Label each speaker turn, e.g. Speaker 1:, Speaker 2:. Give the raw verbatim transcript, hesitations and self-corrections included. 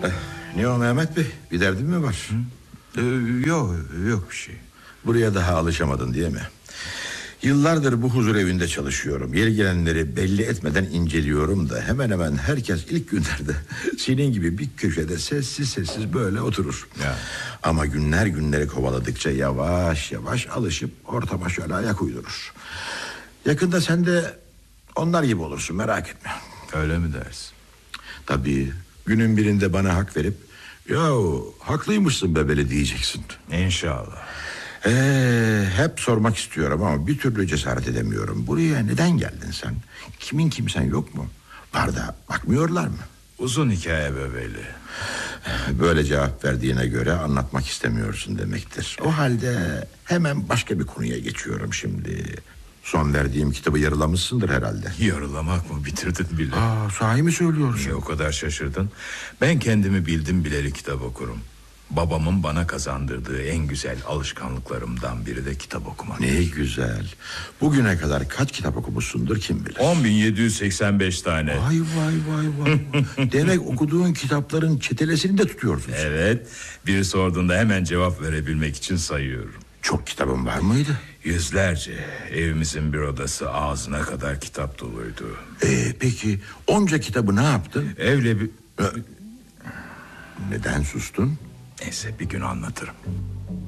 Speaker 1: Ne o Mehmet Bey? Bir derdin mi var?
Speaker 2: Ee, yok yok bir şey.
Speaker 1: Buraya daha alışamadın diye mi? Yıllardır bu huzur evinde çalışıyorum. Yeri gelenleri belli etmeden inceliyorum da hemen hemen herkes ilk günlerde senin gibi bir köşede sessiz sessiz böyle oturur.
Speaker 2: Ya.
Speaker 1: Ama günler günleri kovaladıkça yavaş yavaş alışıp ortama şöyle ayak uydurur. Yakında sen de onlar gibi olursun, merak etme.
Speaker 2: Öyle mi dersin?
Speaker 1: Tabii günün birinde bana hak verip yahu haklıymışsın bebeli diyeceksin.
Speaker 2: İnşallah.
Speaker 1: Ee, hep sormak istiyorum ama bir türlü cesaret edemiyorum. Buraya neden geldin sen? Kimin kimsen yok mu? Var da bakmıyorlar mı?
Speaker 2: Uzun hikaye bebeli.
Speaker 1: Böyle cevap verdiğine göre anlatmak istemiyorsun demektir. O halde hemen başka bir konuya geçiyorum şimdi. Son verdiğim kitabı yarılamışsındır herhalde.
Speaker 2: Yarılamak mı, bitirdin bile?
Speaker 1: Aa, sahi mi söylüyorsun?
Speaker 2: Niye o kadar şaşırdın? Ben kendimi bildim bileli kitap okurum. Babamın bana kazandırdığı en güzel alışkanlıklarımdan biri de kitap okumak.
Speaker 1: Ne güzel. Bugüne kadar kaç kitap okumuşsundur kim bilir?
Speaker 2: on bin yedi yüz seksen beş tane.
Speaker 1: Vay vay vay vay. Demek okuduğun kitapların çetelesini de tutuyorsun.
Speaker 2: Evet. Biri sorduğunda hemen cevap verebilmek için sayıyorum.
Speaker 1: Çok kitabın var mıydı?
Speaker 2: Yüzlerce. Evimizin bir odası ağzına kadar kitap doluydu.
Speaker 1: Ee, peki onca kitabı ne yaptın?
Speaker 2: Evle bir...
Speaker 1: Neden sustun?
Speaker 2: Neyse, bir gün anlatırım.